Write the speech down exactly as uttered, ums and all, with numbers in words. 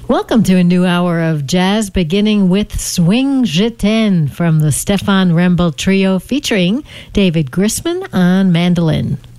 Welcome to a new hour of jazz, beginning with Swing Je t'aime from the Stéphane Rembel Trio featuring David Grisman on mandolin.